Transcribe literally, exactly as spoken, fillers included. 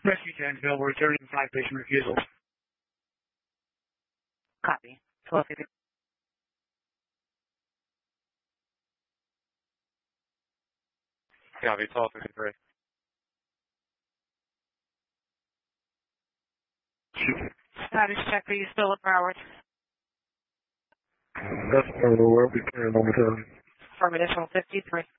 Rescue Janesville, we're returning five patient refusals. Copy. twelve fifty. Copy, twelve fifty-three. Status check for you, Philip Howard. That's part of the world we carry on the return. Affirmative, twelve fifty-three.